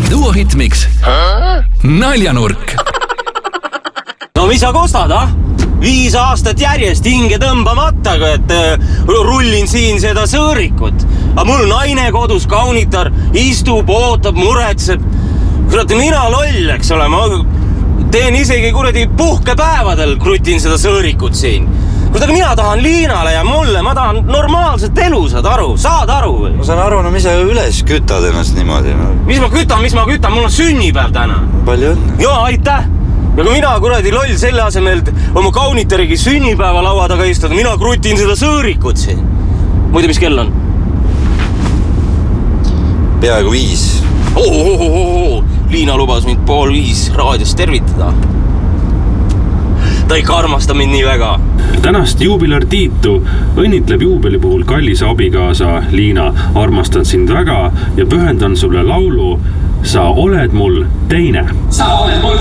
Duo Hitmix Naljanurk. No mis sa kostad, 5 aastat järjest hinge tõmbamata, et rullin siin seda sõõrikut. Aga mul naine kodus kaunitar, istub, ootab, muretseb. Kurat, mina loll, eks ole, ma teen isegi kuradi puhkepäevadel, krutin seda sõõrikut siin. Kurat, aga mina tahan Liinale ja mulle, ma tahan normaalset elu, saad aru või? Ma saan aru, no mis sa üles kütad ennast niimoodi? No. Mis ma kütan, mul on sünnipäev täna. Palju õnne. Joo, aitäh! Ja kui mina kuradi loll selle asemel oma kaunitarigi sünnipäeva laua taga istada, mina krutin seda sõõrikut siin. Muide, mis kell on? Peaaegu 5. Liina lubas mind 4:30 raadios tervitada. Ta ikka armasta mind nii väga. Tänast juubilar Tiitu õnnitleb juubeli puhul kallis abikaasa Liina. Armastan sind väga ja pühendan sulle laulu Sa oled mul teine.